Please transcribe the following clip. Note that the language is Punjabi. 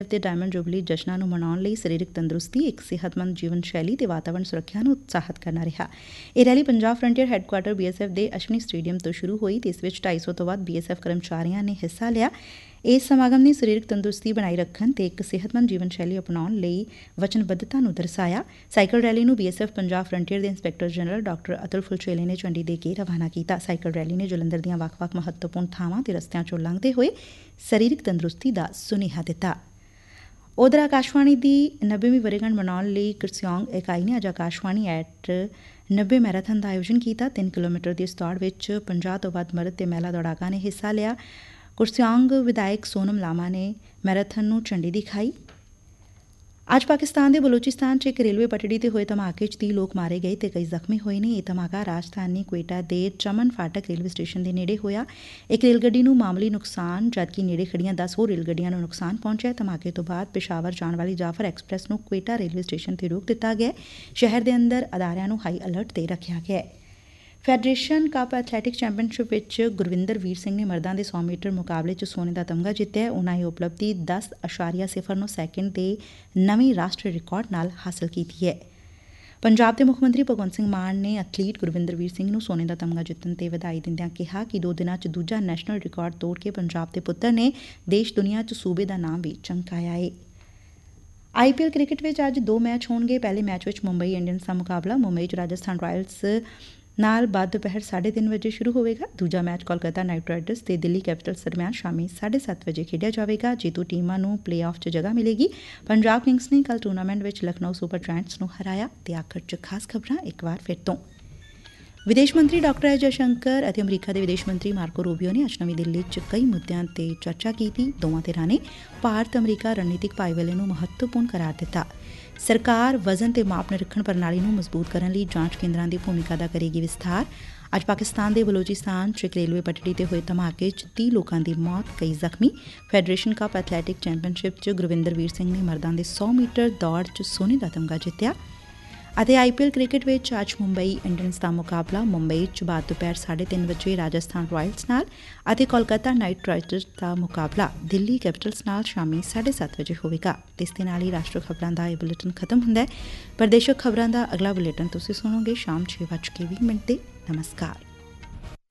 ਤੇ ਡਾਇਮੰਡ ਜੁਬਲੀ ਜਸ਼ਨਾਂ ਨੂੰ ਮਨਾਉਣ ਲਈ ਸਰੀਰਕ ਤੰਦਰੁਸਤੀ, ਇੱਕ ਸਿਹਤਮੰਦ ਜੀਵਨ ਸ਼ੈਲੀ ਤੇ ਵਾਤਾਵਰਣ ਸੁਰੱਖਿਆ ਨੂੰ ਉਤਸ਼ਾਹਿਤ ਕਰਨਾ ਰਿਹਾ। ਇਹ rally Punjab frontier headquarter BSF ਦੇ ਅਸ਼ਵਨੀ ਸਟੇਡੀਅਮ ਤੋਂ ਸ਼ੁਰੂ ਹੋਈ ਤੇ ਇਸ ਵਿੱਚ 250 ਤੋਂ ਵੱਧ BSF ਕਰਮਚਾਰੀਆਂ ਨੇ ਹਿੱਸਾ ਲਿਆ। ਇਸ ਸਮਾਗਮ ਨੇ ਸਰੀਰਕ ਤੰਦਰੁਸਤੀ ਬਣਾਈ ਰੱਖਣ ਤੇ ਇੱਕ ਸਿਹਤਮੰਦ ਜੀਵਨ ਸ਼ੈਲੀ ਅਪਣਾਉਣ ਲਈ ਵਚਨਬੱਧਤਾ ਨੂੰ ਦਰਸਾਇਆ। ਸਾਈਕਲ ਰੈਲੀ ਨੂੰ BSF ਪੰਜਾਬ ਫਰੰਟੀਅਰ ਦੇ ਇੰਸਪੈਕਟਰ ਜਨਰਲ ਡਾਕਟਰ ਅਤੁਲ ਫੁਲਚੇਲੇ ਨੇ ਝੰਡੀ ਦੇ ਕੇ ਰਵਾਨਾ ਕੀਤਾ। ਸਾਈਕਲ ਰੈਲੀ ਨੇ ਜਲੰਧਰ ਦੀਆਂ ਵੱਖ-ਵੱਖ ਮਹੱਤਵਪੂਰਨ ਥਾਵਾਂ ਤੇ ਰਸਤਿਆਂ ਚੋਂ ਲੰਘਦੇ ਹੋਏ ਸਰੀਰਕ ਤੰਦਰੁਸਤੀ ਦਾ ਸੁਨੇਹਾ ਦਿੱਤਾ। ਉਧਰ ਆਕਾਸ਼ਵਾਣੀ ਦੀ 90ਵੀਂ ਵਰ੍ਹੇਗੰਢ ਮਨਾਉਣ ਲਈ ਕਰਸਿਓਂਗ ਇਕਾਈ ਨੇ ਅੱਜ ਆਕਾਸ਼ਵਾਣੀ ਐਟ 90 ਮੈਰਾਥਨ ਦਾ ਆਯੋਜਨ ਕੀਤਾ। 3 ਕਿਲੋਮੀਟਰ ਦੀ ਇਸ ਦੌੜ ਵਿੱਚ 50 ਤੋਂ ਵੱਧ ਮਰਦ ਤੇ ਮਹਿਲਾ ਦੌੜਾਕਾਂ ਨੇ ਹਿੱਸਾ ਲਿਆ। ਕੁਰਸਿਓਂਗ ਵਿਧਾਇਕ ਸੋਨਮ ਲਾਮਾ ਨੇ ਮੈਰਾਥਨ ਨੂੰ ਝੰਡੀ ਦਿਖਾਈ। ਅੱਜ ਪਾਕਿਸਤਾਨ ਦੇ ਬਲੋਚਿਸਤਾਨ 'ਚ ਇੱਕ ਰੇਲਵੇ ਪਟੜੀ ਤੇ ਹੋਏ ਧਮਾਕੇ 'ਚ 30 ਲੋਕ ਮਾਰੇ ਗਏ ਤੇ ਕਈ ਜ਼ਖਮੀ ਹੋਏ ਨੇ। ਇਹ ਧਮਾਕਾ ਰਾਜਧਾਨੀ ਕੁਵੇਟਾ ਦੇ ਚਮਨ ਫਾਟਕ ਰੇਲਵੇ ਸਟੇਸ਼ਨ ਦੇ ਨੇੜੇ ਹੋਇਆ। ਇੱਕ ਰੇਲ ਗੱਡੀ ਨੂੰ ਮਾਮੂਲੀ ਨੁਕਸਾਨ ਜਦਕਿ ਨੇੜੇ ਖੜੀਆਂ 10 ਹੋਰ ਰੇਲ ਗੱਡੀਆਂ ਨੂੰ ਨੁਕਸਾਨ ਪਹੁੰਚਿਆ। ਧਮਾਕੇ ਤੋਂ ਬਾਅਦ ਪਿਸ਼ਾਵਰ ਜਾਣ ਵਾਲੀ ਜਾਫਰ ਐਕਸਪ੍ਰੈਸ ਨੂੰ ਕੁਵੇਟਾ ਰੇਲਵੇ ਸਟੇਸ਼ਨ ਤੇ ਰੋਕ ਦਿੱਤਾ ਗਿਆ। ਸ਼ਹਿਰ ਦੇ ਅੰਦਰ ਅਦਾਰਿਆਂ ਨੂੰ ਹਾਈ ਅਲਰਟ ਤੇ ਰੱਖਿਆ ਗਿਆ। ਫੈਡਰੇਸ਼ਨ ਕੱਪ ਐਥਲੈਟਿਕ ਚੈਂਪੀਅਨਸ਼ਿਪ ਵਿੱਚ ਗੁਰਵਿੰਦਰ ਵੀਰ ਸਿੰਘ ਨੇ ਮਰਦਾਂ ਦੇ 100 ਮੀਟਰ ਮੁਕਾਬਲੇ 'ਚ ਸੋਨੇ ਦਾ ਤਮਗਾ ਜਿੱਤਿਆ। ਉਨ੍ਹਾਂ ਇਹ ਉਪਲਬਧੀ 10.09 ਸੈਕਿੰਡ ਦੇ ਨਵੀਂ ਰਾਸ਼ਟਰੀ ਰਿਕਾਰਡ ਨਾਲ ਹਾਸਲ ਕੀਤੀ ਹੈ। ਪੰਜਾਬ ਦੇ ਮੁੱਖ ਮੰਤਰੀ ਭਗਵੰਤ ਸਿੰਘ ਮਾਨ ਨੇ ਐਥਲੀਟ ਗੁਰਵਿੰਦਰ ਵੀਰ ਸਿੰਘ ਨੂੰ ਸੋਨੇ ਦਾ ਤਮਗਾ ਜਿੱਤਣ ਤੇ ਵਧਾਈ ਦਿੰਦਿਆਂ ਕਿਹਾ ਕਿ 2 ਦਿਨਾਂ 'ਚ ਦੂਜਾ ਨੈਸ਼ਨਲ ਰਿਕਾਰਡ ਤੋੜ ਕੇ ਪੰਜਾਬ ਦੇ ਪੁੱਤਰ ਨੇ ਦੇਸ਼ ਦੁਨੀਆ 'ਚ ਸੂਬੇ ਦਾ ਨਾਮ ਵੀ ਚਮਕਾਇਆ ਏ। IPL ਕ੍ਰਿਕਟ ਵਿੱਚ ਅੱਜ 2 ਮੈਚ ਹੋਣਗੇ। ਪਹਿਲੇ ਮੈਚ ਵਿੱਚ ਮੁੰਬਈ ਇੰਡੀਅਨਸ ਦਾ ਮੁਕਾਬਲਾ ਮੁੰਬਈ 'ਚ ਰਾਜਸਥਾਨ ਰਾਇਲਸ ਨਾਲ ਬਾਅਦ ਦੁਪਹਿਰ 3:30 ਵਜੇ ਸ਼ੁਰੂ ਹੋਵੇਗਾ। ਦੂਜਾ ਮੈਚ ਕੋਲਕਾਤਾ ਨਾਈਟ ਰਾਈਡਰਸ ਤੇ ਦਿੱਲੀ ਕੈਪੀਟਲਸ ਦਰਮਿਆਨ ਸ਼ਾਮੀ 7:30 ਵਜੇ ਖੇਡਿਆ ਜਾਵੇਗਾ। ਜੇਤੂ ਟੀਮਾਂ ਨੂੰ ਪਲੇਆਫ 'ਚ ਜਗ੍ਹਾ ਮਿਲੇਗੀ। ਪੰਜਾਬ ਕਿੰਗਸ ਨੇ ਕੱਲ੍ਹ ਟੂਰਨਾਮੈਂਟ ਵਿੱਚ ਲਖਨਊ ਸੁਪਰ ਜਾਇੰਟਸ ਨੂੰ ਹਰਾਇਆ। ਤੇ ਆਖਰ 'ਚ ਖਾਸ ਖਬਰਾਂ ਇੱਕ ਵਾਰ ਫਿਰ ਤੋਂ। ਵਿਦੇਸ਼ ਮੰਤਰੀ ਡਾਕਟਰ ਐਸ ਜਯਸ਼ੰਕਰ ਅਤੇ ਅਮਰੀਕਾ ਦੇ ਵਿਦੇਸ਼ ਮੰਤਰੀ ਮਾਰਕੋ ਰੂਬੀਓ ਨੇ ਅੱਜ ਨਵੀਂ ਦਿੱਲੀ 'ਚ ਕਈ ਮੁੱਦਿਆਂ ਤੇ ਚਰਚਾ ਕੀਤੀ। ਦੋਵਾਂ ਧਿਰਾਂ ਨੇ ਭਾਰਤ ਅਮਰੀਕਾ ਰਣਨੀਤਿਕ ਭਾਈਵਾਲੀ ਨੂੰ ਮਹੱਤਵਪੂਰਨ ਕਰਾਰ ਦਿੱਤਾ। ਸਰਕਾਰ ਵਜ਼ਨ ਤੇ ਮਾਪ ਨਿਰੀਖਣ ਪ੍ਰਣਾਲੀ ਨੂੰ ਮਜ਼ਬੂਤ ਕਰਨ ਲਈ ਜਾਂਚ ਕੇਂਦਰਾਂ ਦੀ ਭੂਮਿਕਾ ਦਾ ਕਰੇਗੀ ਵਿਸਥਾਰ। ਅੱਜ ਪਾਕਿਸਤਾਨ ਦੇ ਬਲੋਚਿਸਤਾਨ 'ਚ ਇੱਕ ਰੇਲਵੇ ਪਟੜੀ ਤੇ ਹੋਏ ਧਮਾਕੇ 'ਚ 30 ਲੋਕਾਂ ਦੀ ਮੌਤ, ਕਈ ਜ਼ਖਮੀ। ਫੈਡਰੇਸ਼ਨ ਕੱਪ ਐਥਲੈਟਿਕ ਚੈਂਪੀਅਨਸ਼ਿਪ 'ਚ ਗੁਰਵਿੰਦਰ ਵੀਰ ਸਿੰਘ ਨੇ ਮਰਦਾਂ ਦੇ 100 ਮੀਟਰ ਦੌੜ 'ਚ ਸੋਨੇ ਦਾ ਤਮਗਾ ਜਿੱਤਿਆ। ਅਤੇ IPL ਕ੍ਰਿਕਟ ਵਿੱਚ ਅੱਜ ਮੁੰਬਈ ਇੰਡੀਅਨਸ ਦਾ ਮੁਕਾਬਲਾ ਮੁੰਬਈ 'ਚ ਬਾਅਦ ਦੁਪਹਿਰ 3:30 ਵਜੇ ਰਾਜਸਥਾਨ ਰਾਇਲਸ ਨਾਲ ਅਤੇ ਕੋਲਕਾਤਾ ਨਾਈਟ ਰਾਈਡਰਸ ਦਾ ਮੁਕਾਬਲਾ ਦਿੱਲੀ ਕੈਪੀਟਲਸ ਨਾਲ ਸ਼ਾਮੀ 7:30 ਵਜੇ ਹੋਵੇਗਾ। ਇਸ ਦੇ ਨਾਲ ਹੀ ਰਾਸ਼ਟਰੀ ਖਬਰਾਂ ਦਾ ਇਹ ਬੁਲੇਟਿਨ ਖਤਮ ਹੁੰਦਾ ਹੈ। ਪ੍ਰਦੇਸ਼ਕ ਖਬਰਾਂ ਦਾ ਅਗਲਾ ਬੁਲੇਟਿਨ ਤੁਸੀਂ ਸੁਣੋਗੇ ਸ਼ਾਮ 6:20 ਤੇ। ਨਮਸਕਾਰ।